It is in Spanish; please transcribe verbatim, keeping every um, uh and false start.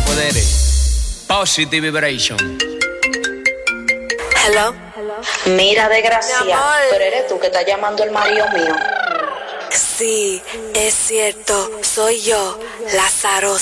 poderes. Positive Vibration. Hello. Mira, desgracia, pero eres tú que estás llamando el marido mío. Sí, es cierto, soy yo, Lázaro.